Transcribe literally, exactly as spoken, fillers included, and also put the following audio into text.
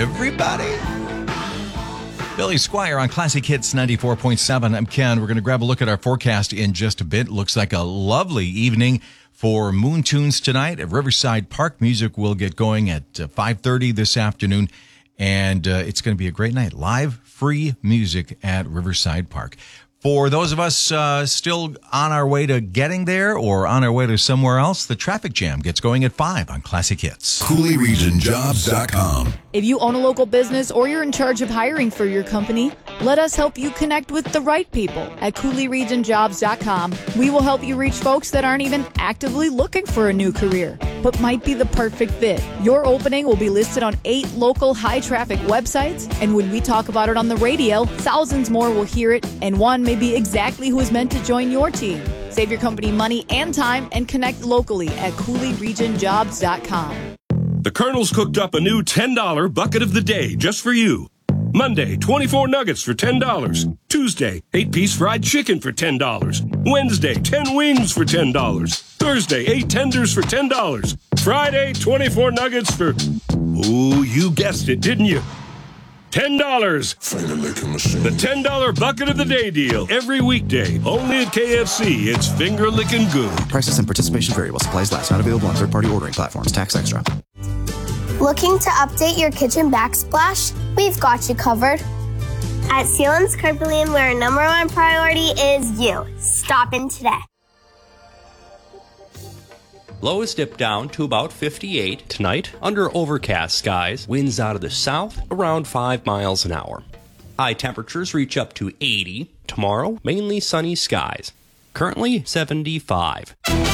everybody. Billy Squire on Classic Hits ninety-four point seven. I'm Ken. We're going to grab a look at our forecast in just a bit. Looks like a lovely evening for Moon Tunes tonight at Riverside Park. Music will get going at uh, five thirty this afternoon, and uh, it's going to be a great night. Live, free music at Riverside Park. For those of us uh, still on our way to getting there or on our way to somewhere else, the traffic jam gets going at five on Classic Hits. Cooley Region Jobs dot com. If you own a local business or you're in charge of hiring for your company, let us help you connect with the right people at Cooley Region Jobs dot com. We will help you reach folks that aren't even actively looking for a new career, but might be the perfect fit. Your opening will be listed on eight local high-traffic websites, and when we talk about it on the radio, thousands more will hear it, and one may be exactly who is meant to join your team. Save your company money and time and connect locally at Cooley Region Jobs dot com. The Colonel's cooked up a new ten dollar bucket of the day just for you. Monday, twenty-four nuggets for ten dollars. Tuesday, eight-piece fried chicken for ten dollars. Wednesday, ten wings for ten dollars. Thursday, eight tenders for ten dollars. Friday, twenty-four nuggets for... Ooh, you guessed it, didn't you? ten dollars. The ten dollar bucket of the day deal. Every weekday. Only at K F C. It's finger licking good. Prices and participation vary while supplies last. Not available on third-party ordering platforms. Tax extra. Looking to update your kitchen backsplash? We've got you covered. At Sealands Carpelian, where our number one priority is you. Stop in today. Lows dip down to about fifty-eight tonight under overcast skies. Winds out of the south around five miles an hour. High temperatures reach up to eighty. Tomorrow, mainly sunny skies. Currently seventy-five.